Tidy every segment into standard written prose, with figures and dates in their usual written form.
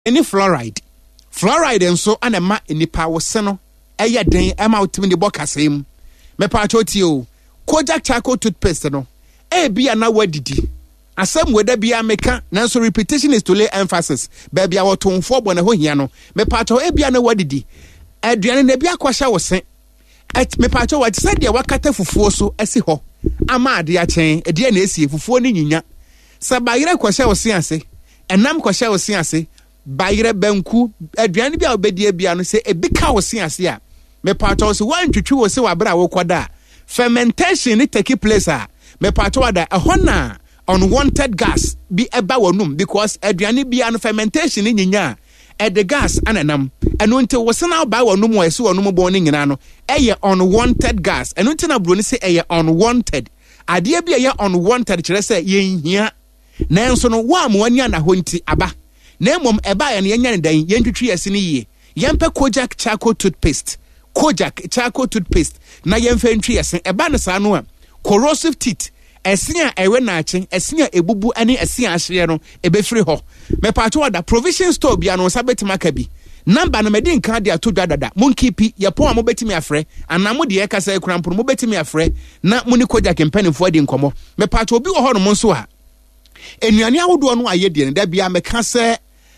any fluoride nso anema nipa wo se no eye den ema utimi de bokasem me pa choti o Kojak charcoal toothpaste no bia na wadidi asem weda bia meka nanso repetition is to lay emphasis baby a wotonfo bo na ho hia no me pa cho bia na wadidi aduane na bia kwahya wo se me pa cho wat se de wakata fufuo so esi ho ama ade a chen ede na esi fufuo ni nyinya sa bayire kwahya wo se ase enam kwahya wo se ase bayire banku aduane bia obedie bia no se ebika wo se ase a me pa cho so wan twetwi wo se wabra wo koda fermentation ni take place me pa cho da ehona unwanted gas bi eba wonum because aduane bia no fermentation ni nyinya the gas ananam eno nte wo se na ba wonum wo ese wonum bo ni nyina no eye unwanted gas eno nte na bro ni se eye unwanted ade bia ye unwanted kire se yenhia na enso no wa amwani ana ho nti aba na emom eba ye ne yenya ne dan yentwitwi yesi ni yie yempe Kojak charcoal toothpaste na yemfe ntwi yesi eba ne sa no a corrosive teeth esia ewe na achen esia ebubu ane esia ahye no ebefiri ho me pa to da provision store bia no sabetima ka bi number no medi nka de ato dada monkipi ye pon mo betimi afre anamo de ye kasa ekrampo mo betimi afre na muni Kojak mpanifo adi nkomo me pa to obi wo ho no mo nso ha enuane awodo no ayedie ne da bia me ka se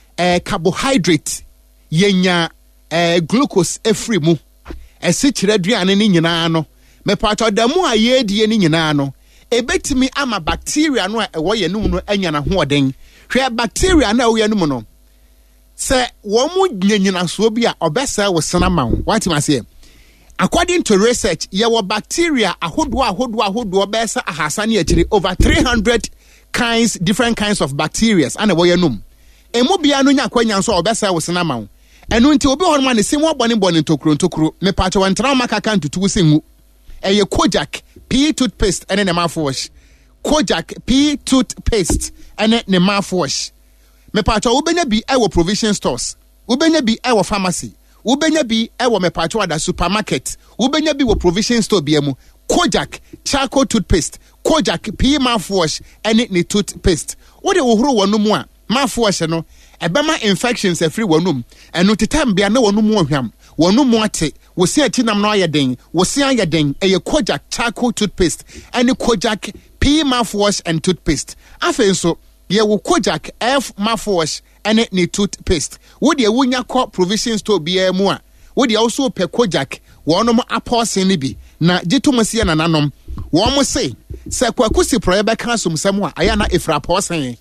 carbohydrate yenya glucose efri mu esi kire aduane ni nyina no me pa to da mu ayedie ni nyina no ebetimi ama bacteria no a ewo ye num no anya na ho oden hwe bacteria na ewo ye num no se wo mu nyanyina so bi a obesa wo sena ma wo what am I say according to research ye wo bacteria ahodo besa ahasa ne akiri over 300 different kinds of bacteria and ewo ye num emu bia no nya kwanya so obesa wo sena ma wo enu nti obi horoma ne simo boni ntokro me pa to wantra makaka ntutu singu eye Kojak pea toothpaste and a mouthwash. Kojak pea toothpaste and a mouthwash. Me pacho ubenya bi ewo provision stores. Ubenya bi ewo pharmacy. Ubenya bi ewo me pacho da supermarket. Ubenya bi wo provision store biemu. Kojak charcoal toothpaste. Kojak pea mouthwash and ni toothpaste. What the uhuru wanumu a mouthwash no ebema infections e free wanum. Enu titam bia na wanumu ohwam. Wanumu ate wo se atinam no ayeden wo se ayeden eye Kojak charcoal toothpaste and Kojak pea mouthwash and toothpaste afen so ye wo Kojak F mouthwash and ni toothpaste wo de wunya ko provision store bia mu a wo de also pe Kojak wonom aposen ni bi na gitomase na nanom wo mo se kwakusi proyebe kan somsam a aya na efra aposen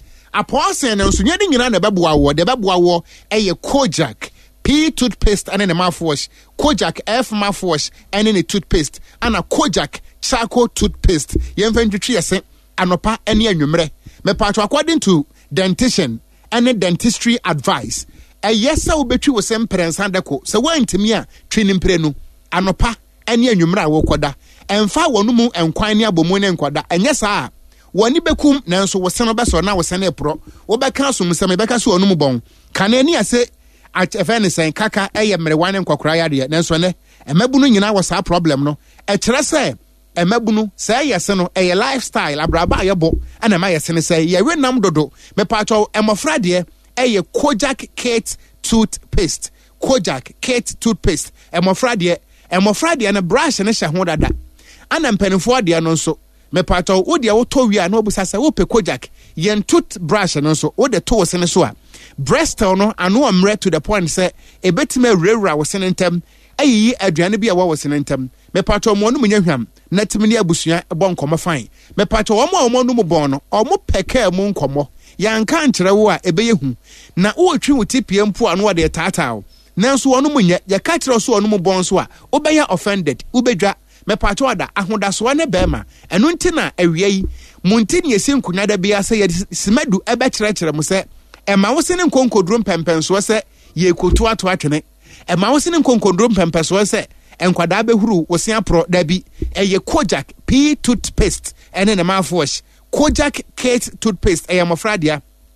no so nyade nyina na beboa wo de beboa wo eye Kojak pea toothpaste and a mouthwash, Kojak F mouthwash and a toothpaste, and a Kojak charcoal toothpaste. Yenventry anopa any numere. Me part according to dentition and a dentistry advice. A yes, I will bet you was some parents handako. So went to me training prenu anopa any numera wokoda and fa wanumu and quania bomon and quada. And yes, wani bekum nanso was son of us or now was an pro, or by council, Mr. Rebecca so numubon. Can any say? At efene sen kaka eye mrewane nkokora ya de nanso ne emabunu nyina was a problem no e kire se emabunu se yese no eye lifestyle abraba yebo ana ma yese ne se ye wenam dodo me pacho emofra de eye Kojak Kate toothpaste Kojak Kate toothpaste emofra de na brush ne hye ho dada ana mpanifo de no nso me pacho wo de wo to wi a no obusasa wo pe Kojak yen toothbrush no nso wo de to se ne so a Bristol no anu amre to the point say ebetime rewura wo senentem ayi aduane bia wo senentem me pato mo no munyahwam na timini abusua bon komo fine me pato wo mo no mu bon no o mo peke mu nkomo yanka nkire wo a ebeyehu na wo twi wo tipie mpo anu wo de tata nanso wo no munye ya ka kire so wo no mu bon so a obeya offended ubedwa me pato ada ahodaso ne bema enu ntina awiei muntini esinkunya da bia se ye simadu ebe kire mu se ema wo se ne nkonkodrum pempenso se ye kotu ato atwene ema wo se ne nkonkodrum pempenso se enkwada behuru wo se apro da bi eye Kojak pea toothpaste ene ne mouthwash Kojak Kate toothpaste eye mofradia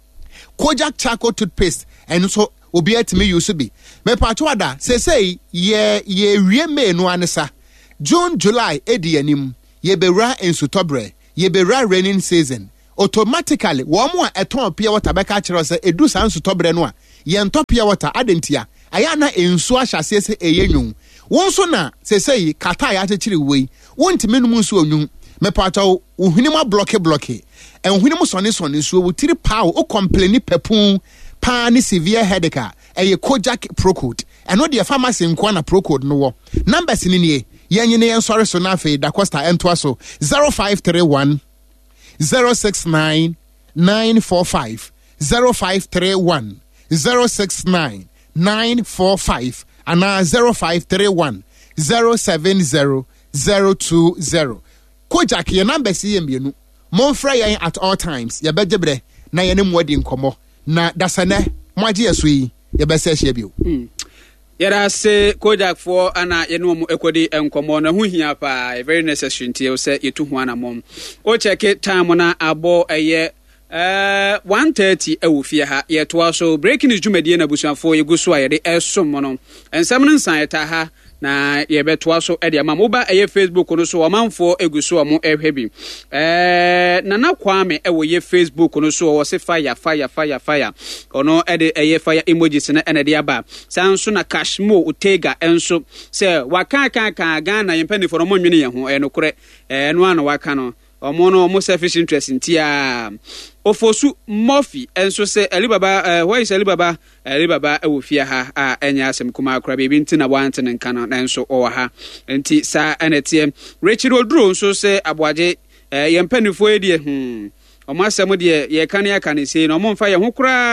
Kojak charcoal toothpaste eno so obi atime use bi me pato ada say ye wie me no anesa June July edi anim ye bewra ensutobre ye bewra raining season automatically wo mo a eton pia water beka kire se edu sanso tobre no a yen top pure water adentia aya na ensu ahyase se eyenwun won so na sesei kata ya chechiri wei wontime no nsu onwun mepacha ohunima blocky enhunima sone so wotiri paw o complain pepun pa ni severe headache eye Kojak Procode eno de pharmacy nko na Procode no wo numbers ni nie yenyene yen sori so na afi da Costa entwa so 0531 069 945 0531 069 945 and 0531 070 020 Kojak your number see mbienu monfra yen at all times ye bejebre na ye ne mwadi nkomo na dasane mwaji aso yi ye bese hye bio yara se Kojak for ana ye no mu ekodi enkomo na hu hia pa very necessary ntie o se yetu hu ana mom o check time na abo eye 1:30 ewufie ha yeto so breaking news dwumadie na busuafo yeguso a yede esom no ensam no nsan yeta ha na yebeto so ede ama moba eye Facebook no so omanfo eguso mo ehwe bi nana kwame ewo ye Facebook no so wo se fire ono ede eye fire emojis na ene de aba sanso na Kashmo Utega enso se waka Ghana yempanifo no monwene ye ho enokore no ana waka no omo selfish interest ntia ofosu Murphy enso se Alibaba why is Alibaba ewofia ha a enya asem kuma akra bebi ntina wante nka no enso o ha nti sa enetie Richard Oduro nso se aboaje yempanifo edie omo asem de ye kan ya kan se no omo mfa ye ho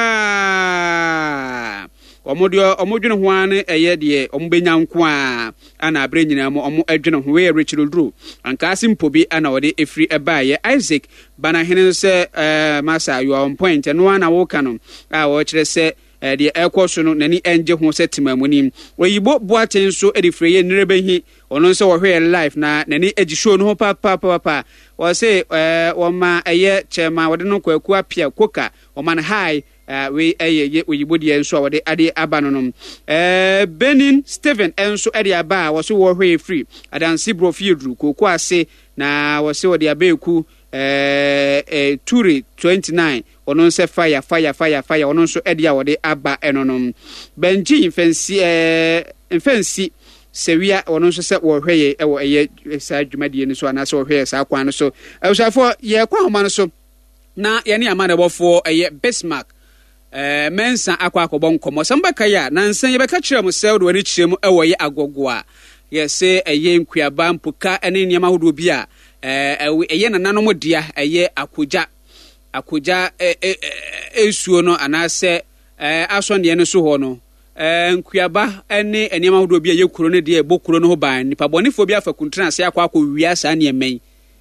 kura omodwene ho ane eye de ombenya nko a ana abre nyina mo omo adwene ho we Richard Oduro anka asimpo bi ana wode efri ebaye Isaac bana hene se masa you on point no ana wo kanu a wo kire se de ekoso no nani enje ho se timamuni oyibo boaten so edifre ye nrebehi ono se wo hwe live na nani agi show no papa wo se wo ma eye chema wode no kwaku apia koka wo man high we eye oyibo de enso wode ade abanonom Benin Steven enso ade aba wo so wo hwe free adansi brofiedru koku ase na wo se wode abeku Turi 29 ono se fire ono so ede a wode aba enonom Benji mfensi sewia ono so se wo hweye ewo eye sa dwumadie ni so ana se wo hweye sa kwan no so usafo ye kwa homa no so na ye ne amana bofo eye Bismarck mensa akwa akobon komo sambaka ya na nsan ye beka kire mu se do wani kire mu ewo ye agogo a ye se eye nkuaba mpuka ene niam ahodo bi a eye nananom dia eye akoja esuo no anase asonde ne so ho no nkuaba ene eniam ahodo bi a ye kuro ne dia ebokuro no ho ban nipa bonefo bi afa kuntra ase akwa wia sa ne emen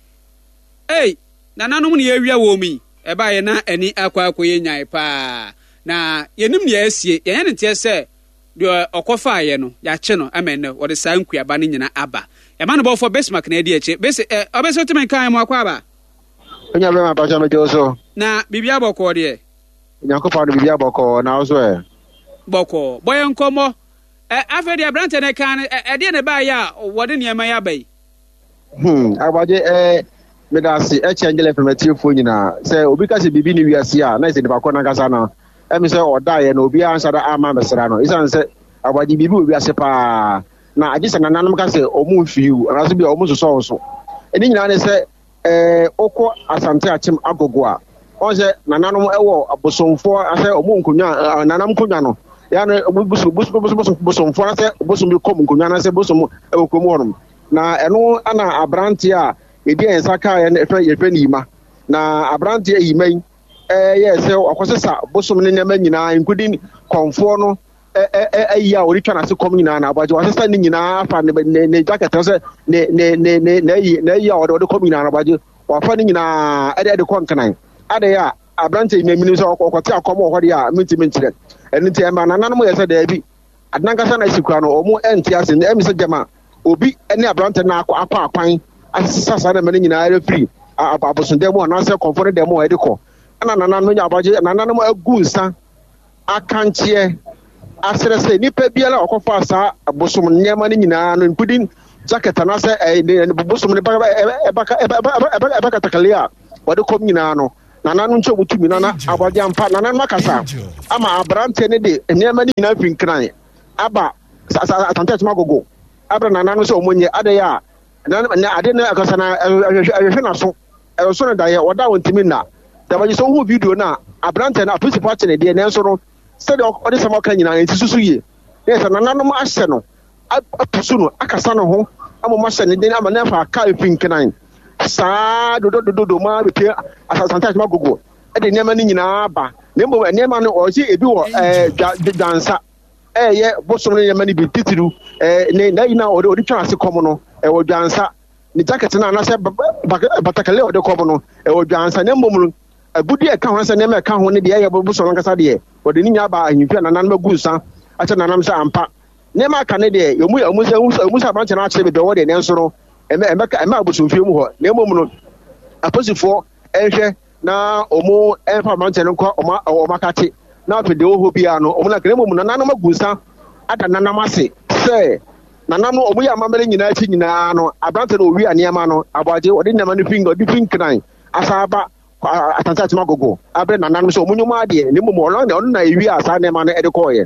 nananom ne ye wia wo mi eba ye na ani akwa ye nyai pa na yenim ne asie ye ne ntie se de okofa ye no ya che no amene wode sa nkuaba ne nyina aba ema no bofo Bismarck na edi eche bese obeso temen kan mo akwa aba onya be ma pa chama joso na bibia boko de nyakopa do bibia boko na oso boko boye nkomo afedi abrante ne kan ede ne ba ya wode ne ema ya bai agbaje medasi change informative phone nyina say obi ka se bibi ni wiase a na se ne ba ko na kasa na emi se oda ye na obi ansa da ama mesra no isan se agbaje bibi obi ase pa na agisa na nanam ka se omu fiu anaso bi omu so eni nyina ne se okọ asante achim agogo a on se na nanam ewo abosomfo ase omu nkonya nanam nkonya no ya na bosomfo ase bosom bi kom nkonya na se bosom ewo kom honom na eno ana abranti a edi ensaka ye ni ma na abranti yiman yes akosesa bosom ne nyama nyina including konfo no ayi ori twa na se kom nyina na abaje wasesa ni nyina afa ne jacket se ne yi odi kom nyina na abaje wafa ni nyina ade konkanan ade ya abranti yiman so okote akom ohode a minti kire enti ema na nanum yesa da bi adnankasa na sikura no omu enti ase ne emise jama obi ene abranti na akwa akwan asasa na mani nyina ara free abosonde mo na se comfort dem mo ediko ana nana no nya abaje nana no agu nsa akanche asere se nipa biala okofa sa abosom nyema ni nyina no including jacket na se bosom ne baka takalia wode kom nyina no nananom nche obutumi nana abɔde ampa nananom akasa ama abrante ne de nneɛma ne nyinaa fin kran aba atantɛ tuma gogo abra nananom sɛ omonye ade ya ade ne akasa na ahwehwe na so ɛso ne daeɛ wɔda wɔntimi na dabagye sɛ wohu video na abrante na principal kyene deɛ nanso no sɛdeɛ ɔde sɛm ɔka nyinaa nti susu yie ne sɛ nananom ahyɛ no apusu no akasa no ho amoma hyɛ ne den ama ne fa aka fin kran saa dodo ma bepe asasanta ma gogo de nneɛma no nyinaa ba na mbom nneɛma no ɔgye ebi wɔ dwansa ɛyɛ bosom no nneɛma no bi titiru ne na yina ɔde twa ase kɔm no ɛwɔ dwansa ne jacket na anasɛ batakale ɔde kɔm no ɛwɔ dwansa na mbom no agudi ɛka ho sɛ nneɛma ɛka ho ne deɛ ɛyɛ bosom no nkasa deɛ ɔde ne nya ba ahimfi na nanom agu nsa akyɛ nanam sɛ ampa nneɛma aka ne deɛ ɔmu sɛ abankyɛ no akyerɛ bebɛ wɔ deɛ ne nso no ɛma abosomfie mu hɔ na mmom no aposifoɔ ɛhwɛ na ɔmo ɛmfa amankyɛ no nkɔ ɔmo akate na afei deɛ ɔwɔ hɔ biara no ɔmo na kene mmom no nananom agu nsa ada nanam ase sɛ nanam no ɔmo yɛ amammerɛ nyinaa akyi nyinaa no aberante no ɔwi a nneɛma no abɔagye ɔde nneɛma no ɔde fin kran asa aba atante atema gogo abrɛ nananom sɛ ɔmo nnwom adeɛ na mmom ɔno na ɛwi a saa nneɛma no ɛde kɔɔyɛ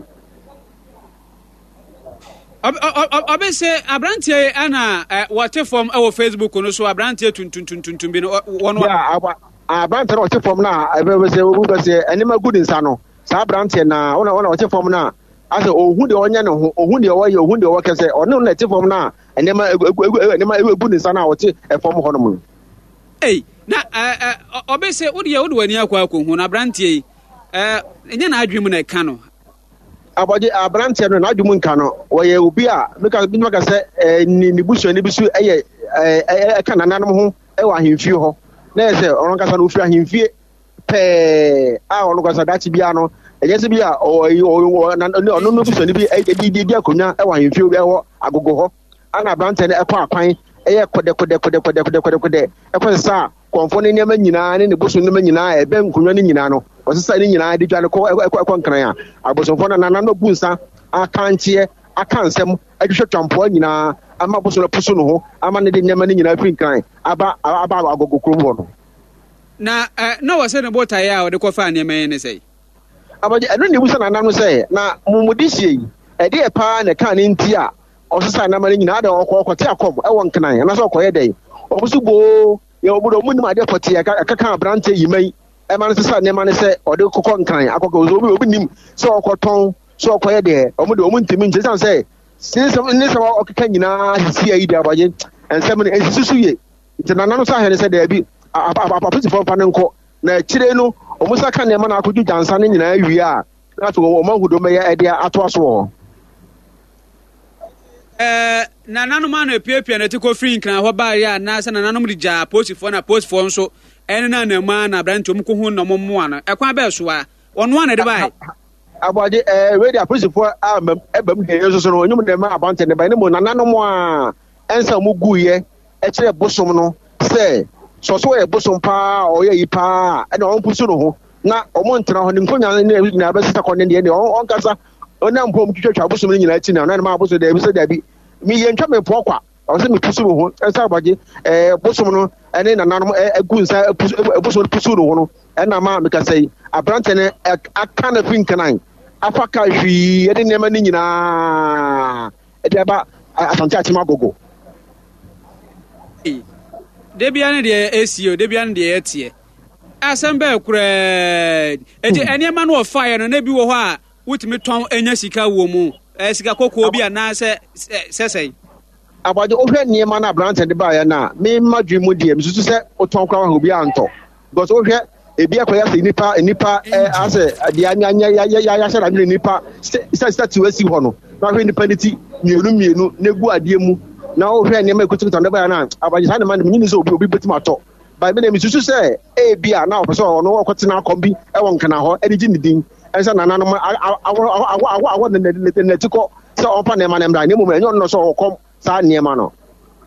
Obese abrantie ana wɔte fam ɛwɔ Facebook no so abrantie tuntuntuntuntum bi no wɔn ya abrantie wɔte fam na ɛbɛsɛ ɛnema good nsa no saa abrantie na wɔna wɔte fam na asɛ ohun de ɔnyɛ ne ho ohun de ɔyɛ ohun de ɔkɛsɛ ɔno na ɛte fam na ɛnema good nsa na wɔte ɛfam hɔ no mu na obese wode wani akɔ akɔhu na abrantie ɛnyɛ na adwem na ɛka no abɔgye aberante no n'adwum nka no wɔyɛ obi a meka sɛ ne busuani bi so ɛyɛ ɛka nananom ho ɛwɔ ahemfie hɔ na ɛyɛ sɛ ɔno nkasa no ofiri ahemfie pɛɛ a ɔno nkasa dakye bia no ɛnyɛ sɛ bi a ɔno no busuani bi di akonnwa ɛwɔ ahemfie bi ɛwɔ agogo hɔ ana aberante no ɛkɔ akwan ɛyɛ kɔdɛ ɛkɔ sɛ kɔnfɔ ne nneɛma nyinaa ne boso nneɛma nyinaa ɛbɛn nkonnwa ne nyinaa no ɔsesa ne nyinaa de dwa ne kɔ nkran a abosomfo na nanan bu nsa aka nteɛ aka nsɛm adwehwɛ twampoa nyinaa ama boso no puso no ho ama ne de nneɛma ne nyinaa firi nkran aba agogo kurom hɔ no na wɔsɛ ne botaeɛ a wɔde kɔfa nneɛma yi ne sɛ abagye ɛno ne busa nanan no sɛ na mumudi sie yi ɛdeɛ paa na ka ne nti a ɔsesa nneɛma ne nyinaa da ɔkɔte akɔm ɛwɔ nkran anaasɛ ɔkɔyɛ dɛn ɔmo boo yɛ ɔmo nim adeɛ pɔte ɛkaka aberante yi mai ɛma no sesa nneɛma no sɛ ɔde kɔkɔ nkran akɔkɔ obi nim sɛ ɔkɔtɔn sɛ ɔkɔyɛ deɛ ɔmo ntimi nkyɛ sɛ ne sɛ ɔkeka nyinaa sisi ayi de abagye nsɛm no ɛnsisi so yie nti nana no sɛ ahwɛ ne sɛ daabi apolisifoɔ mfa no nkɔ na akyire no ɔmo sa ka nneɛma no akɔdwo gyansa no nyinaa wie a na afei ɔmo ahodom bɛyɛ ɛde atoa so wɔ hɔ nananom ano apiapia na ɛte kɔfiri nkran hɔ baeɛ a anaasɛ nananom de gyaa posifoɔ na posifoɔ nso ɛne na anama na aberante ɔm kɔhu na ɔmo mmoa no ɛkwan bɛɛ so a ɔnoa na de bae abɔgye radio apolisifoɔ ɛbam deɛ nso so no ɔnyom de ma abante ne bae ne mu nananom a ɛnsa ɔmo guiɛ ɛkyerɛ bosom no sɛ sɔso yɛ bosom paa ɔyɛ yi paa ɛna ɔmo pusu no ho na ɔmo ntena hɔ ne nkonya ne nyinaa bɛsesa kɔ ne deɛ ne ɔnkasa ɔnam mpɔm twitwa bosom no nyinaa akyi na ɔna ma bosom daabi sɛ daabi meyɛ ntwa me mpɔ kwa ɔsɛ me pusu no ho ɛnsa abɔgye bosom no ɛne nananom agu nsa bosom no pusu no ho no ɛna ma meka sɛ aberante no aka na fi nkanan afa ka hwii ɛde nneɛma no nyinaa ɛde aba asante akyem agogo da bia ne deɛ ɛsie da bia ne deɛ ɛteɛ asɛm bɛɛ koraa ɛnti ɛnneɛma no wɔfaeɛ no na bi wɔ hɔ a wotumi tɔn ɛnya sika wɔ mu sika kɔkɔɔ bi anaasɛ sɛsɛn abɔgye wohwɛ nneɛma no aberante de baeɛ no a memma dwe mu deɛ mesusu sɛ wotɔn koraa wɔ obi antɔ because wohwɛ ebi akɔyɛ sɛ nipa asɛ deɛ yɛahyɛ da nwene nipa sɛ tiwa si hɔ no na wohwɛ nipa no ti mmienu na egu adeɛ mu na wohwɛ nneɛma ɛkɔtɔn de baeɛ no a abɔgye saa nneɛma no menyini sɛ obi bɛtumi atɔ ba bi na mesusu sɛ ebi a na ɔpɛ sɛ ɔno wɔkɔtena akɔm bi ɛwɔ nkana hɔ ɛde gye ne din ɛnsɛ nananom awɔ n'ati kɔ sɛ ɔmfa nneɛma no mmra na mmom ɛnyɛ ɔno sɛ ɔkɔm saa nneɛma no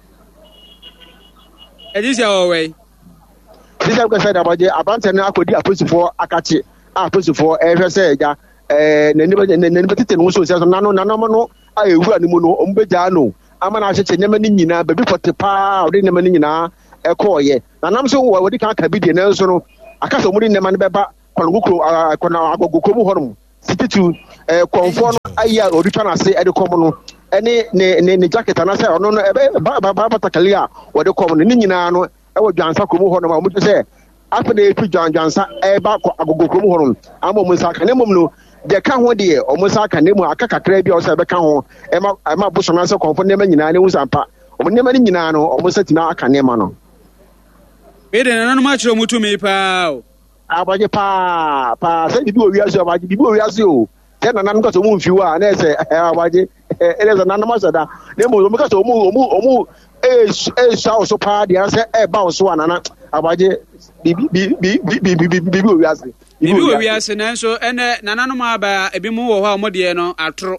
ɛgye sɛ ɔwɔi sisi ɛkɔsɛ da abɔgye aberante no akɔdi apolisifoɔ akakye a apolisifoɔ ɛhwɛ sɛ agya n'anipa tete no ho so sɛ so nanom no a ɛwura no mu no ɔmo bɛgyaa no ama no ahyekyɛ nneɛma no nyinaa baabi pɔte paa ɔde nneɛma no nyinaa ɛkɔɔyɛ nanam so wɔde ka aka bi deɛ nanso no aka so mu ni nema ne beba konogukro kona agogokro mu horum sititu konfo no aya odutwa na se ede kom no ene ne jacket na se ono no ba batakali a wode kom no ni nyina no ewo dwansa komu horum a mu se afa na etu dwansa ba agogokro mu horum amo mu saka ne mum no de ka ho de o mu saka ne mu aka kakra bi o se be ka ho ema boso na se konfo ne ma nyina ne usampa o ne ma ni nyina no o mu setina aka ne ma no ede na no ma chiro mutu mi pa o abaje pa se bibi o wiase abaje bibi o wiase o se na nan ka so mu mfiwa na se abaje ele za nan ma sada ne mu ka so mu sha so pa dia se ba o so anana abaje bibi o wiase bibi o wiase na so ene nananu ma ba ebi mu wo ho amode no atro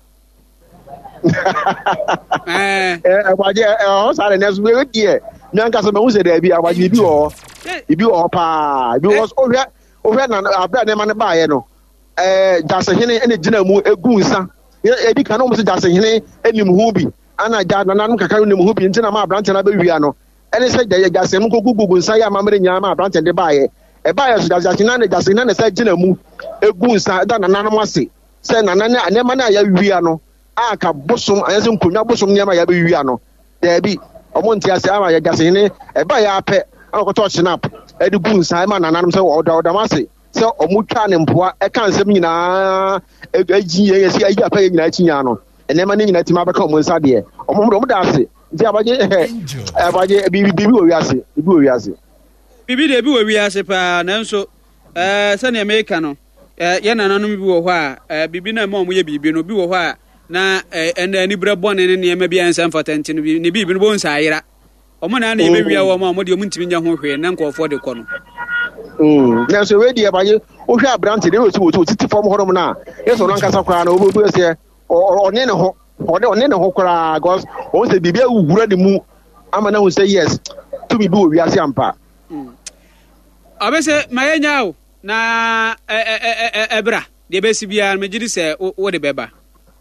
abaje o sare ne so we die nyanka so me hu se da bi abaje bibi o pa bi was ohwe na abra ne ma ne ba ye no jasehene ene gina mu egu nsa ebi kan no mo se jasehene enim hu bi ana ja nananu kakaro nim hu bi ntina ma abrante na be wia no ene se jasehene ko gugu nsa ya ma mere nya ma abrante de ba ye e ba ye so jasehene ne se gina mu egu nsa da nananu ase se nanane anema na ya wia no aka bosom ayese nkonya bosom ne ma ya be wia no da bi omo ntia se ama ya jasehene e ba ya ape akoto snap edi gu nsa ma nananum se oda mase se omutwa ne mpoa e kan sem nyina agi yesi agi apa nyina chinya no enema ne nyina tima beka omo nsa de omo da ase nti abaje bibi wo wiase bibi de bi wo wiase pa nanso se ne America no ye nananum bi wo ho a bibi na ma omo ye bibi no bi wo ho a na ene bra bone ne ne ma bi ansa mfatenti no bi ne bibi no bo nsa ayira omo na na ebe wia wo ma omo de omo ntimi nya ho hwe na nkofo de kɔ no na so we die baye o hwe abrante de o titi form horom na yeso no nkasa kwa na obo se one ne ho kora because o se bibia ugura de mu ama na hu say yes to be do wi ase ampa abese mayenya o na ebra de besi bia me gidi se wo de beba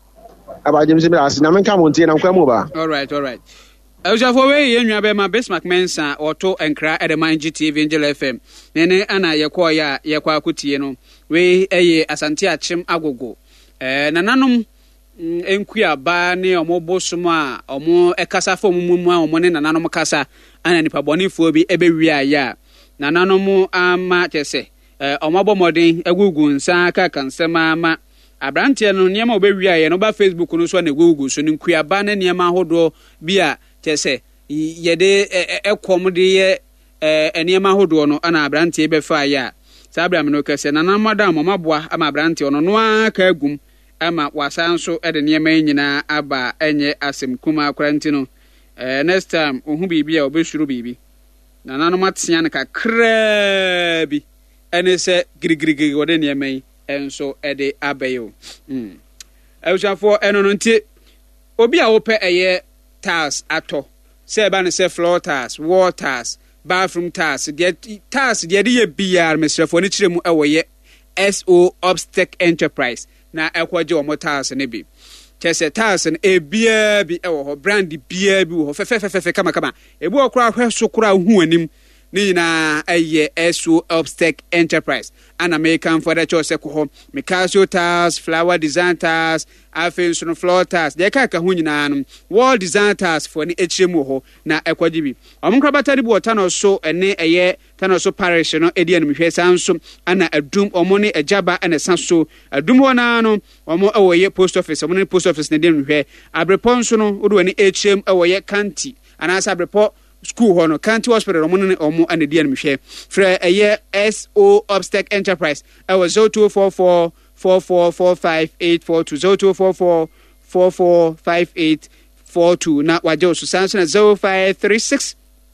abaje mi se bia ase na menka mo ntie na nkwa mu ba all right Ejafo we yenwa be ma Bismarck Mensa oto enkra edema NGTV Angel FM nene ana yekọ ya yekọ akutie no we eye asante achim agogo nananom enkua ba ne omobosom a omo ekasa fo mumu a omo ne nananom kasa ana nipa bonifo bi ebewi aya nananom ama chese omabomodin egugu nsa ka kansema ma abrante no niam obewi aya no ba Facebook no so na egugu so nkua ba ne niam ahodo bi a chese yede ekom de ye eniema hodo no ana abrante be fa ya sa abram no kese na madam maboa ama abrante ono no aka agum ama wasanso de niema nyina aba enye asem kuma akranti no next time ohu bibi a obesuru bibi na nanu matia ne kakra bi ene se girigirigi wode niema yi enso de abayo ewchafo eno no nti obi a wope eye tiles ato say ba ne say floor tiles, wall tiles, bathroom tiles, de ye biar mesrefo ne kiremu ewoye SO Obstacle Enterprise na ekwaje o tiles ne bi chese tiles ne ebia bi ewo ho brand bia bi wo fe kama ebu okura ahwe sokura hu anim ni na eye SO Obstacle Enterprise an American for the chose ko ho Micasio tiles, flower design tiles, afenso no floor tiles de ka hu nyina no wall design tiles for ni echiremu ho na ekwaji bi omkra batari bi wota no so ene eye tano so parish no edi anim hwe sanso ana adum omo ne ejaba ene sanso adum ho na no omo ewoye post office omo ne post office ne dem hwe abreponso no odo ni echem ewoye county anasa abrepo school hono county hospital omo ane di anim hwe fra eye SO Obstacle Enterprise ewo 0244 444584 445842 na wajo so sanso na 0536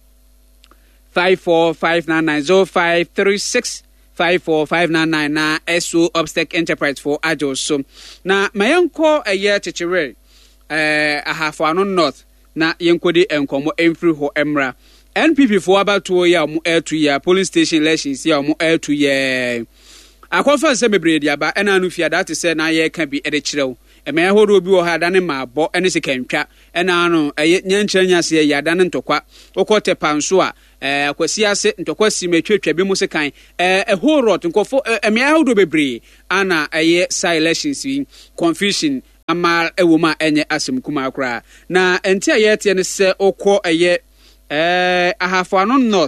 54599 0536 na SO Obstacle Enterprise for Ajo so na mayenko eye chichire ahafo ano north na yenkodi enkomo emfiri ho emra NPP for about 2 year mu air year polling station elections year mu air 2 year akwafa se bebre dia ba ena anu fia that say na ye ka bi ede kirew eme horo bi wo ha da ne ma bo ene se kantwa ena anu eye nyankyeranya se ya da ne ntokwa okote panso a akwasi ase ntokwasi metwetwa bi mu se kan a whole lot nkofo emia hodo bebre ana eye side elections confusion ama ewoma enye asem kuma akra na enti ayete ne se okọ eye ahafano north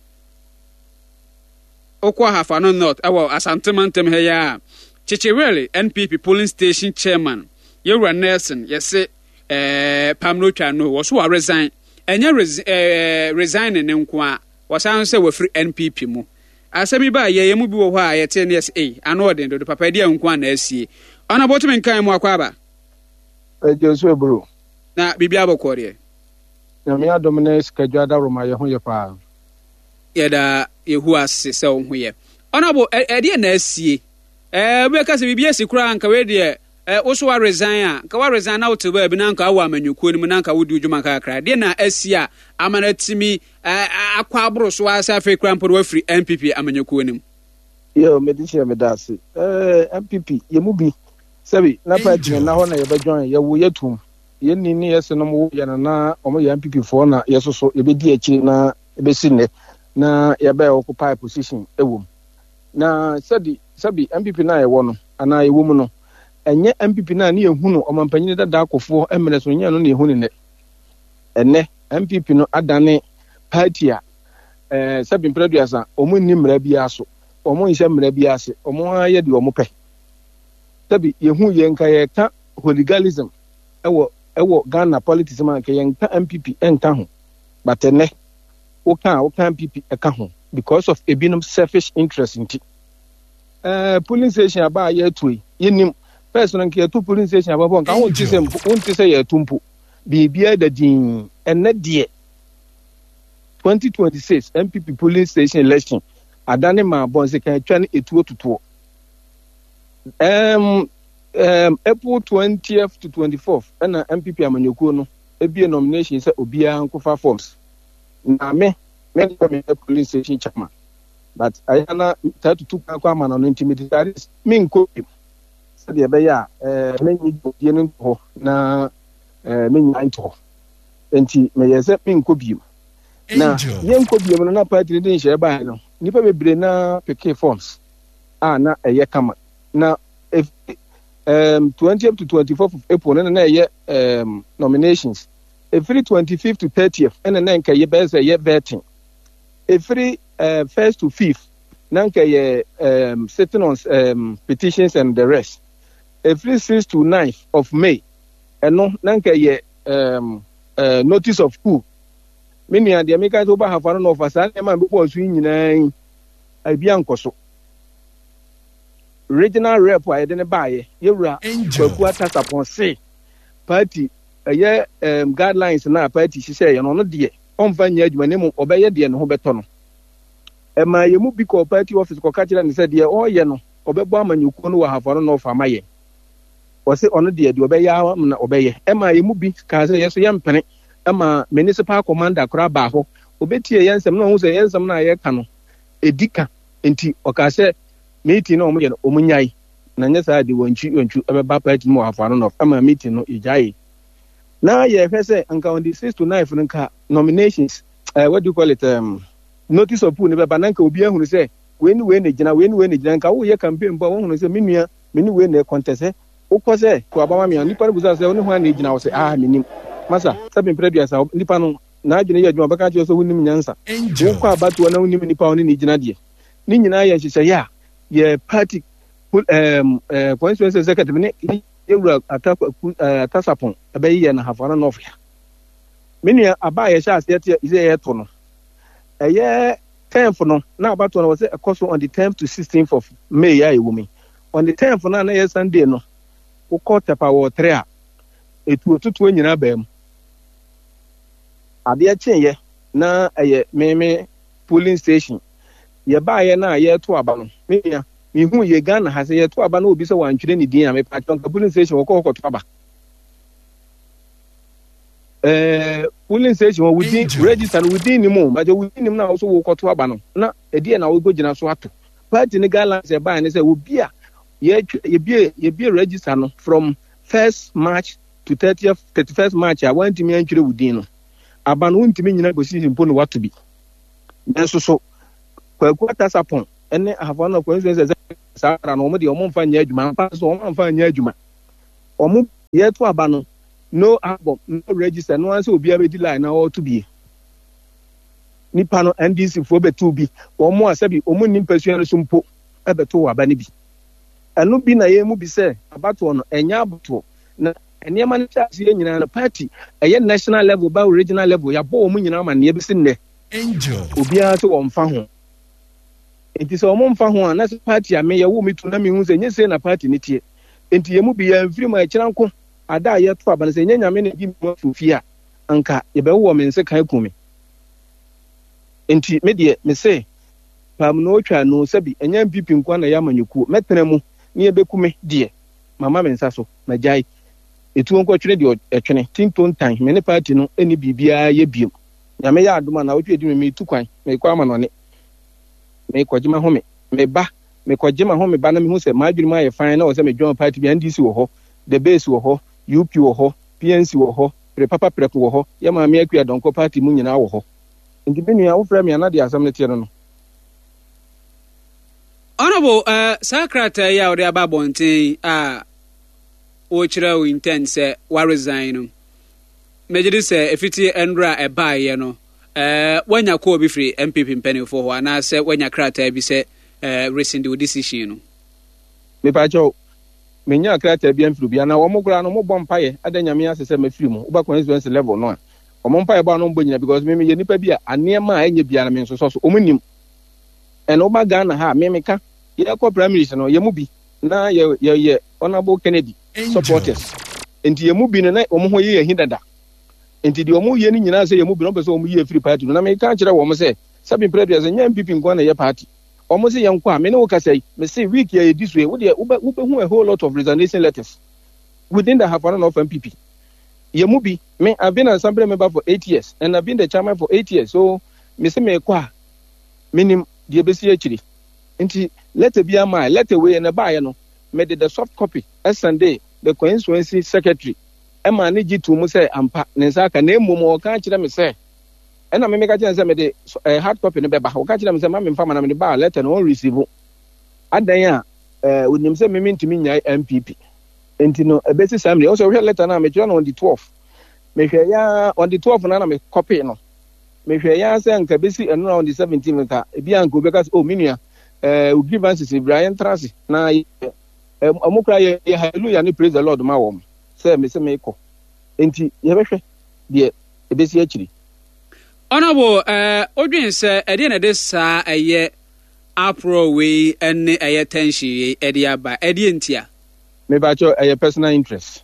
okọ ahafano north awo asantementem he ya Chichewele NPP polling station chairman Yewra Nelson yese Pamno Chano was who resign enya resign ne nko wasan se we free NPP mu asemi ba ye mu bi wo ho a yete ne yes ano den do papa dia nko na asie ona botu men kan mu akwa ba Joshua bro na bibia bokore na me adomne schedule da roma ye ho ye pa ye da yehu ase se ho ye ona bo e na asie we ka se bibia sikura anka we de also wa resign a ka wa resign out to be na nka awa amanyuko ni na nka wodi udwuma kakra de na asia amanatimi akwa abro so asa afi krampo wa free NPP amanyuko ni yo medisha medasi MPP ye mu bi sabi na pa jina na ho na ye ba join ye wo yetum ye ni yese no mo ye na omo ye MPP fo na yesoso ye be di achi na ye be sinne na ye ba occupy position ewom na sabi MPP na ye wo no ana ye wo mu no enye MPP na ne ehunu omampanyin dada akofo emere so nya no ne ehunu ne enne MPP no adane party a sabi mpraduasa omo ni mra bi aso omo nhye mra bi ase omo aye de omo pe sabi yehu ye nka ye ka hooliganism ewo Ghana politics man ka ye nka MPP enka ho but enne o ka MPP eka ho because of ebinum selfish interest inti police station aba ye tuyi yenim person nke to police station ababo nka won ti say ya tumpu bibia da din enne de 2026 MPP police station election adane ma bon se kan twa ne etuo tutuo April 20th to 24th na MPP amanyoko no ebie nomination say obia nkofa forms na me police station chairman but ayana tatu kwa ma no intimidate me nko de be ya menyi die no ho na menyi anto enti me yese me nko biem na ye nko biem no na party din share ba no nipa bebre na pk forms na eye kama na 20th to 24th of April na eye nominations every 25th to 30th na nka ye be say ye vetting every 1st to 5th na nka ye sitting on petitions and the rest every 6th to 9th of May eno nanka ye notice of coup many and the Americans over have no of us and man before swing in abia nkoso regional rep wa yede ne baye yewura kwaku atasa pon say party guidelines na party hye ye no de onfa nya adwuma ne mu obeye de ne ho beto no ema ye mu bi ko party office ko ka kira ne se de oye no obebo amanyuko no wa have no of amaye wose ono de obeya na obeye ema ye mu bi ka se yeso ye mpene ema municipal commander kora ba ho obetie yensem na ho se yensem na ye ka no edika enti oka se meeting no omo ye no omunyai na nya sa de wonchu ebeba party mo afano no ema meeting no ijai na ye fese anka on the 6 to 9 nka nominations what do you call it notice of who ne beba nanka obi ahunu se we ne gina nka wo ye campaign bo wo hunu se menua meni we ne contest ukose ko abama mi nipa no buza se oni ho na gina wo se menim masa sabi mpreduasa nipa no na adwene ye adwuma baka che so wonim nyansa wo kwa abatu na wonim nipa oni ni gina de ni nyina ye hye ya ye party constituency secretary ne ewura atasapon abayi ye na hafana no ofia menua aba ye sha ase tie ise ye to no eye 10th no na abatu no wo se ekoso on the 10th to 16th of May ya ewumi on the 10th na ye Sunday no ko tepa wo 3 a etuotutu nyina bam ade chenye na eye meme polling station ye ba ye na ye to aba no menya mi hu ye Ghana ha se ye to aba na obi se wantwere ni din a me pa tonka polling station ko to aba polling station within register within ni mo but within ni na also wo to aba no na edi na wo go gina so ato party ni guidelines e ba ne se obi a ye be register no from 1st March to 31st March I want me antwere wudin no aba no ntimi nyina position po no wato bi nanso so kwaku atasapon ene ahafo no coincidence sara no mo de omo mfa nya adwuma mpa so omo mfa nya adwuma omo yeto aba no no album no register no answer obi abedi line na all to be nipa no NDC fo betu bi omo asabi omo nimpasua no sumpo ebeto aba ne bi eno bi na ye mu bi se abato no enya abato na enema na chase ye nyina na party eye national level ba regional level ya bo omo nyina ma ne bi sin ne angel obi a so won fa ho enti so omo mfa ho a na party a me ye wo mitu na me hu se nye se na party ne tie enti ye mu bi ya mfiri ma kira nko ada ye to aba na se nya nyame ne gi mu afufi a anka ye be wo me nse kan kumi enti me de me se pam no twa no sabi enya mpipi nkwa na ya manyeku metena mu ne ye bekume de mama me nsa so na jai etu nko twene de etwene tinton tan me ne party no eni bibia ye biem nyame ya adoma na wotwe di me tu kwan me kwa ama no ne me kwagima home me ba me kwagima home ba na me hu se ma adwiri ma ye fan na wo se me join party bi NDC wo ho the base wo ho UP wo ho PNC wo ho Papa Prep wo ho ye ma me akua donko party mu nyina wo ho ndi be nua wo fra me na de asam ne tie no honorable sakrata ya ode ababonten a o kira o intend se wa resign no mejidi se efiti endra e baaye no wanya ko obi free MPP mpanifo ho ana se wanya krata bi se rescind the decision no me pa cho menya krata bi amfiri bia na wo mo kura no mo bom paye adanyame asese mafiri mu uba constituency level no a omo mpaye ba no mbonyina because me ye nipa bi a anema a enye bia na me nso so omunim en oba Ghana ha me meka ye ko primaries no ye mu bi na ye honorable Kennedy supporters enti ye mu bi no na omo ho ye hidada enti di omo ye ni nyina se ye mu bi no pese omo ye free party no na me ka kire wo mo se sabi president nya MPP nkwa na ye party omo se ye nkwa me ne wo kasai me say week ye this way wo de wo be hu a whole lot of resignation letters within the half an of MPP ye mu bi me I've been an assembly member for 8 years and I've been the chairman for 8 years so me say me kwa minim die besi akiri enti letter bi ama letter we na ba ye no me de the soft copy Sunday the constituency secretary ema ne gitu mu say ampa ne nsaka na emu mo ka kire me say ena me ka kire say me de hard copy ne be ba o ka kire me say ma me mfa ma na me ba letter no receive adan a onim say me ntimi nya MPP enti no ebesi sam ne o so we letter na me kire no on the 12th me hwe ya on the 12th na me copy no me hwe ya say nka besi eno on the 17th nka ebi anko be ka oh minua we give us Brian Tracy na omukra ye hallelujah ni praise the Lord ma wo say me say me ko enti ye behwe de ebesi akiri honorable odwen say e de na de sa eye apro we ene eye tension ye e de aba e de entia me ba cho eye personal interest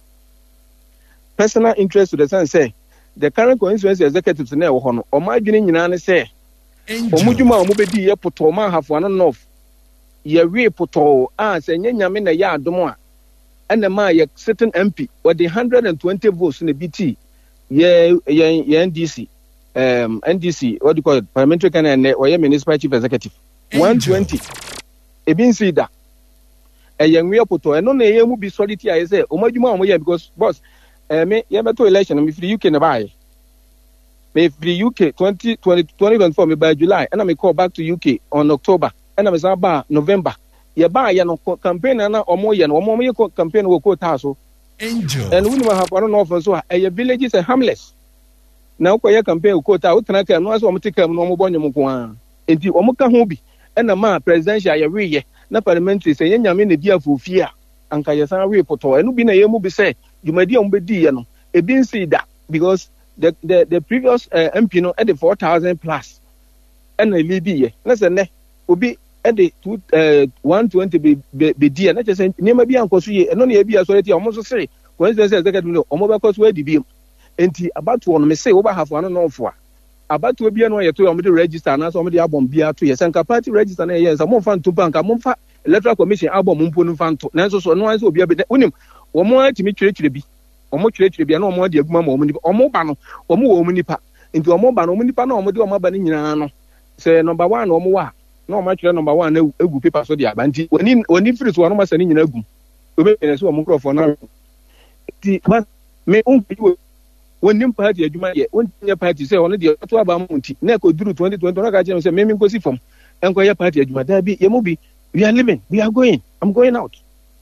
to the sense say the current constituency executives na wo ho no o ma adwene nyina ne say omudwuma o mo bedi ye poto ma hafo an north ye we poto say nyanyame na ya adom a ene ma ye certain MP with the 120 votes in the BT ye NDC NDC what do you call it parliamentary candidate or ye municipal chief executive 120 e bin see that e ye we poto eno na ye mu bi solidity I say omudwuma o mo ye because boss me ye beto election me free UK na buy me free UK 2024 me by July and I me call back to UK on October and I me say ba November ye ba ye no campaign na omo ye no omo ye campaign wo ko ta so angel and we have one of so a villages are harmless na ko ye campaign ko ta utana ka no so omo tika no omo bonyo ko an enti omo ka ho bi and ma presidential ye we ye na parliamentary say nyame na di afofi a anka ye san we poto enu bi na ye mu bi say jumadi on be di ye no e bi nsi da because the previous MP no at the 4,000 plus and a lead ye na say ne obi at the 120 be di na say nema bi ankoso ye eno na bi aso eti omo so say constituency executive no omo be koso edi bi enti about one me say wo ba have one no fo about we bi no ye to omo de register na so omo de abom bia to ye sanka party register na ye nsa mo fa nto banka mo fa electoral commission abom mpo no fa nto na so no anso obi abi unim wo mo atimi twetwere bi omo twetwere bi na omo de aguma ma omo nipa omo ba no omo wo omo nipa enti omo ba no omo nipa na omo de omo ba ni nyina no say number 1 omo wa na omo twere number 1 na egu paper so de aba nti oni free so no ma sani nyina egu obe ene so omo crofo na ti ba me unku wonim party adwuma ye wonnya party say ono de to aba monti na ko duru 2020 no ka che say me nkosi fam enko ye party adwuma da bi ye mo bi we are living we are going I'm going out.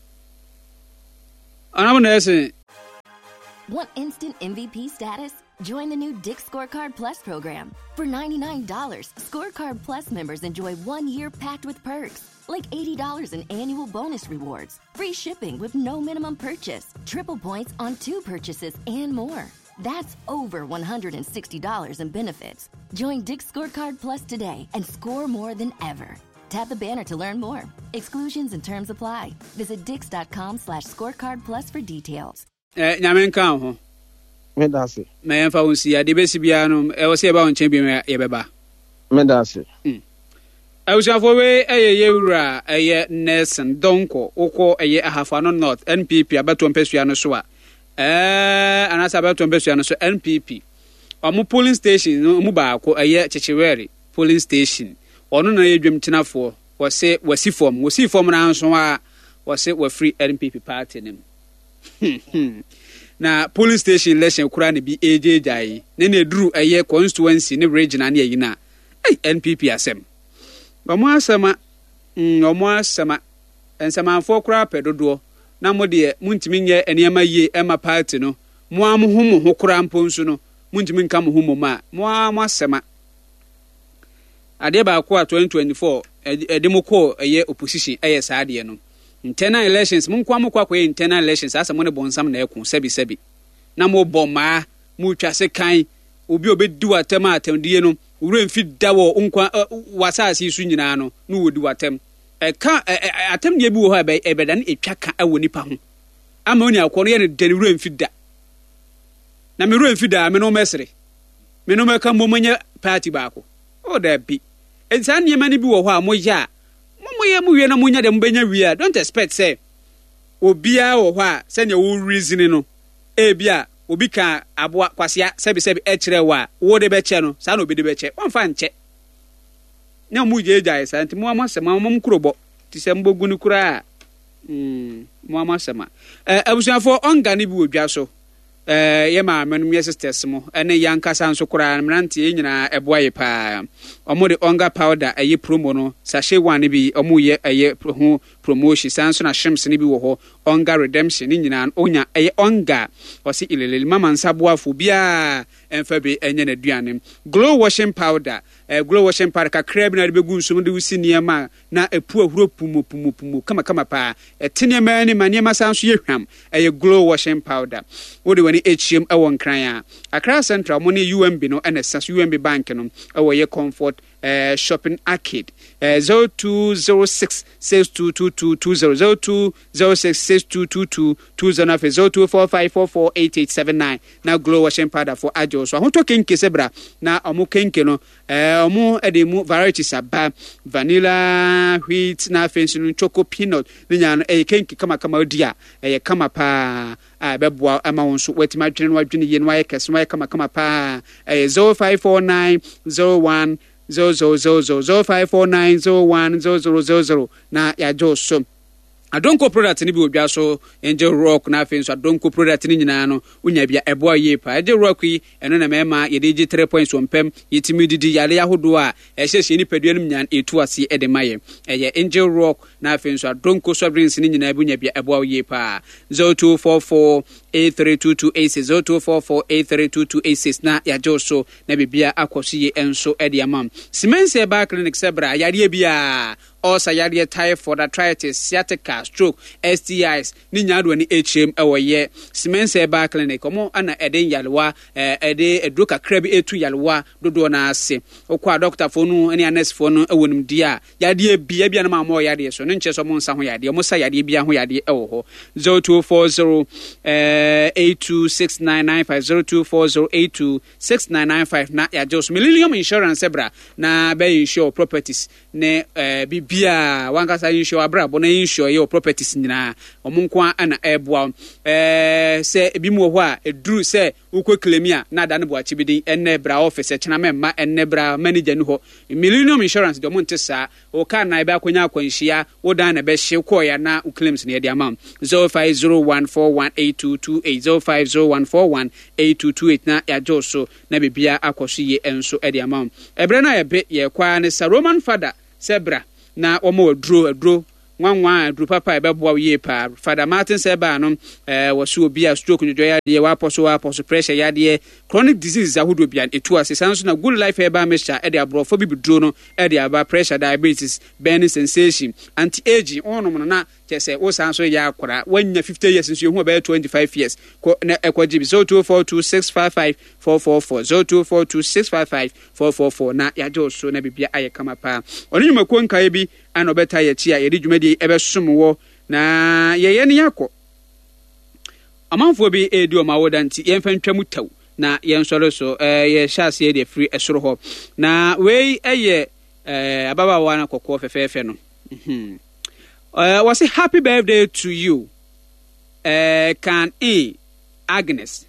Want instant MVP status? Join the new Dick's Scorecard Plus program. For $99, Scorecard Plus members enjoy 1 year packed with perks, like $80 in annual bonus rewards, free shipping with no minimum purchase, triple points on 2 purchases, and more. That's over $160 in benefits. Join Dick's Scorecard Plus today and score more than ever. Tap the banner to learn more. Exclusions and terms apply. Visit dix.com/scorecard plus for details. Nyamen kan ho. Medase. Me fa unsi ade besi bia no e wo se ba on chen bi me ye beba. Medase. Awushafo we eye wura eye Nelson Donko ukọ eye Ahafano North NPP abeto mpesua no so a anasa abeto mpesua no so NPP. Omo polling station no mu ba ko eye Chichiweri polling station. Ono na yedwem tenafo wose wasi form na nso a wose wa free NPP party nim. Na polling station election kura ne bi ejejai ne na duru eye constituency ne region na ye na NPP asem. Omo asema ensamanfo kura pedodo na mo de muntimi nye enema yie ema party no mo amhumu ho kura mponsu no muntimi nka mo humo ma mo asema ade ba ko 2024 edemoko eye opposition eye saade no internal elections mun kwa mokwa internal elections asa mo ne bonsam na ekun sebi na mo boma mu twase kan obi obedi watem atemdie no wure mfi dawo nkwa wasasi su nyina no no wodi watem ka atemdie bi wo ha ebedan etwa ka awo nipa ho ama oni akọ no ye ne dani wure mfi da na me wure mfi da me no mesre me no meka momanya party baako o da bi ensan niema ni bi wo ho a mo ya moye mu wie na munya de mbenya wie don't expect say obia wo ho a se ne wo reason no bia obi ka aboa kwasia sebi ekire wa wo de beche no sa na obi de beche wonfa nche na mu jeja isa nti mu amasema mu kurobo ti se mbogu ni kura mu amasema abusuafo onga ni bi odwa so ye ma menum ye sisters mo ene yankasa nso kura mrantie nyina eboa ye pa omo de onga powder ayi promo no sachet one bi omo ye ayi ho promotion sanso na shrimps ni bi wo ho onga redemption ni nyina onya ayi onga osi ilelele mama nsaboafo bia emfa bi enye na duane glow washing powder ka crab na de begu nsum de usi niema na epu ahuro pumu kama pa eteniema ni maniema sanso ye hwam ayi glow washing powder wo de wani HM ewon kran a Accra Central money UMB no NSS UMB bank no ewo ye comfort shopping arcade 0206 622220 0206 622220 0245448879 na glow washing powder for ajo so ahoto kenke sebra na omo kenke no omo edemu varieties aba vanilla wheat na fensu choco peanut nya no kenke kama odia kama pa beboa ama wonso wetima dwene wadwene ye no aye kese no kama pa 054901 0549010000 na ya joso Adonko product ni bi odwa so Angel Rock na afi so Adonko product ni nyina no unya bia eboa ye pa Angel Rock yi eno na mema ye de 3 points ompem yetimi didi yale yahodo a ehye ni padua nim nyan etu ase ede maye eye Angel Rock na afi so Adonko so drinks ni nyina bunya bia eboa ye pa 0244832286 0244832286 na ya joso na bibia akoso ye enso ede amam Simense ba clinic sebra yare bia also yade typhoid arthritis sciatica stroke STIs ni nyado ni HM ewoye Simense ba clinic omo ana eden yalwa ede edroka krabi etu yalwa dodo na ase okwa doctor fonu ene nurse fonu ewonum dia yade bia na ma mo yade so ne nche so mo nsa ho yade mo sa yade bia ho yade ewo ho 0240 826995 0240826995 na ya just Millennium Insurance ebra na be insure properties ne bibia wankasa insure abrabo na insure your properties nyina omonko ana eboa se ebi mu ho a eduru se ukọ claimia na da ne bo achi bidin enne bra office chena memma enne bra manager ni ho Millennium Insurance do monte sa o ka na ebe akonya akwanhia wo dan na be hye ko ya na claims ne dia mam 0501418228 0501418228 na ya joso na bibia akoso ye enso e dia mam ebre na ye be ye kwa ne sa Roman father sebra na omo adro nwanwa adro papa ebeboa ye pa Father Martin seba no wasu obi a stroke njoya ya de wa apostle pressure ya de chronic disease ahodo bia etu asesanso na good life eba mixture e de abrofo bibidro no e de aba pressure diabetes burning sensation anti aging onom na kese wo sanso ya akora wanya 50 years nso hu about 25 years ko na ekwajibi 0242655444 0242655444 na ya joso na bibia aye kama pa onnyuma ko nkae bi ana obeta ye chi a ye dwumadi ebesomwo na ye ne yakọ amanfo bi edi o mawoda nti ye mfantwamu taw na ye nsore so ye hyase ye de free esoro ho na wei eye ababa wana kokọ fefefe no was a happy birthday to you can Agnes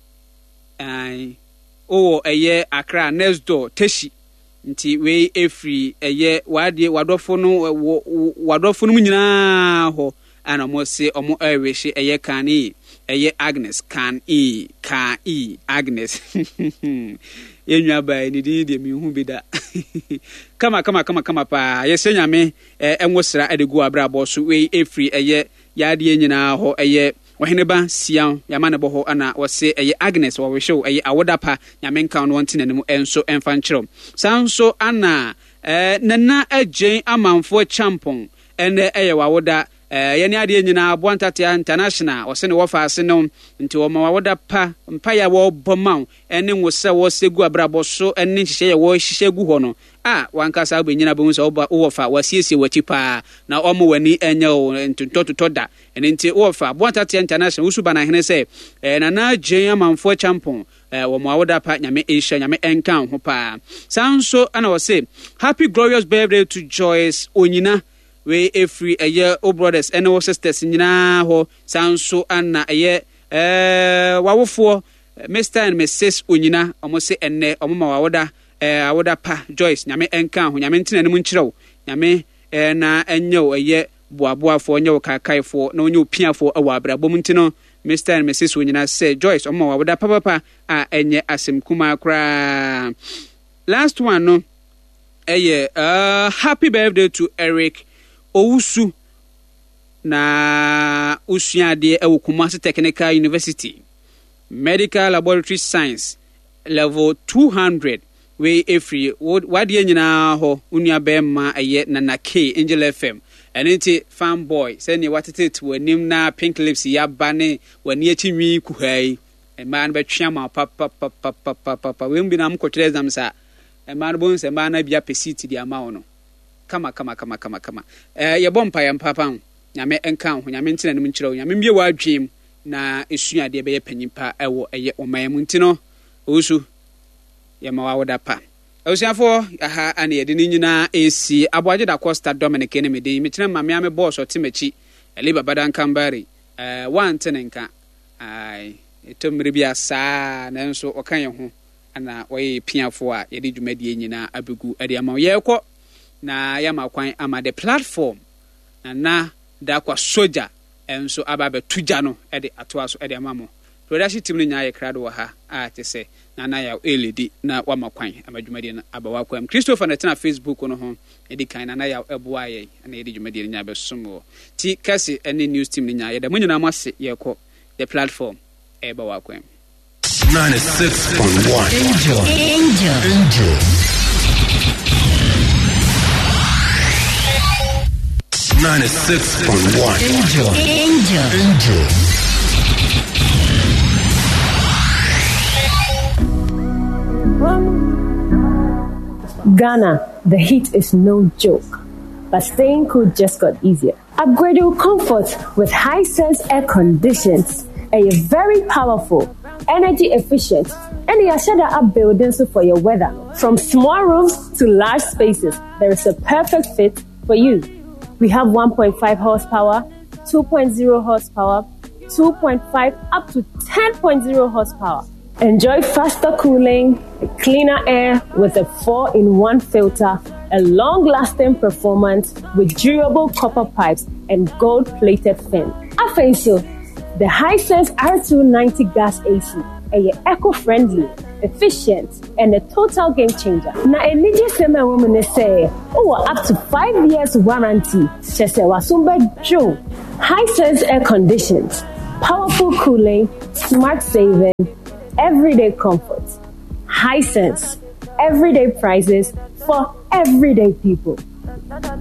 eye Accra next door teshi nti we efri eye wade wadofo no nyina ho ana mo se omo eweshi eye kan eye Agnes kan Agnes yenwa ba ni de mi hu bi da kama pa yesenya me enwosra adegu abrabo so we efri eye yade nyina ho eye Wahineba sian yamane boho ana wase eye Agnes wa wehwe eye awodapa nyamenka no wonte nanim enso emfankyerem sanso ana nana agyen amanfo champon ene eye wawoda yene ade nyina aboantatia international wose ne wofa ase no nti wo ma wawoda pa mpaya wo bomaw ene nwose wo segu abrabo so ene hihye wo hihye gu ho no wankasa agbenyina bo nso wofa wasiesie wachipa na omo wani enye ntototo da ene nti wofa aboantatia international usuba na hene se nana agyen amanfo champon wo ma wawoda pa nyame esha nyame enka ho pa sanso ana wose happy glorious birthday to Joyce Onyina we every eye o brothers and o sisters nyina ho sanso ana eye wawofo Mr and Mrs Onyina omo se enne omo ma wawoda awoda pa Joyce nyame enka ho nyame ntina nim nkyerɛw nyame na enyo eye boaboafo onyo kakaifo na onyo piafo awa abrabom ntino Mr and Mrs Onyina say Joyce omo wawoda papa a enye asem kuma kra last one no eye happy birthday to Eric Owusu na usuade ewo Kumasi Technical University Medical Laboratory Science level 200 we every wade nyina ho unia bema aye na K Angel FM enenti fanboy sene watete wanim na Pink Lips ya bane wani achinwi kuhai man betwama papa we mbi na mkotre exam sa man bon se man na bia pesiti di ama ono kama ye bompa ya mpapa nyame enka ho nyame ntina nim nkyerɛw nyame mbie wa adwem na esuade be ye panyimpa ewo eye omayam ntino osu ye ma wa woda pa osuafo aha ane ye de nyina esi aboaje da Costa Dominic ne mede mitena mame ame boss otimachi ele babada nkambari wantenenka ai etomre bia saa na nso okan ye ho ana oye piafo a ye de dwumadi nyina abegu ade ama ye kɔ na yama kwan ama the platform na da kwa soja enso ababe tuja no ede atoa so ede amamo production team no nyaa yekrado wa ha a te se na ya LED na wama kwan amadwumadi na abawa kwam Christopher na tena Facebook no ho edi kan na ya eboa ye na edi dwumadi nyaa besomo ti kasi ene news team no nyaa ye da munyina amase ye kɔ the platform ebawa kwam 96.1 Angel 96.1 Angel. Ghana, the heat is no joke, but staying cool just got easier. Upgrade your comfort with Hisense air conditions. A very powerful, energy efficient, and you are sure up buildings for your weather. From small rooms to large spaces, there is a perfect fit for you. We have 1.5 horsepower, 2.0 horsepower, 2.5 up to 10.0 horsepower. Enjoy faster cooling, cleaner air with a 4-in-1 filter, a long-lasting performance with durable copper pipes and gold-plated fin. Afeiso, the Hisense R290 gas AC, eco-friendly, efficient, and a total game changer. Na enije sema woman say, up to 5 years warranty. Chese wasumba Joe. Hisense air conditions, powerful cooling, smart saving, everyday comfort. Hisense, everyday prices for everyday people.